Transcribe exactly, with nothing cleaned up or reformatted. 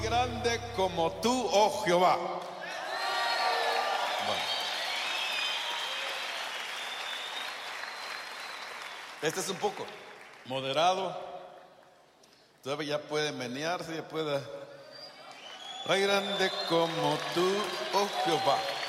Grande como tú, oh Jehová. Bueno. Este es un poco moderado. Todavía ya puede menearse, ya puede. Ay, grande como tú, oh Jehová.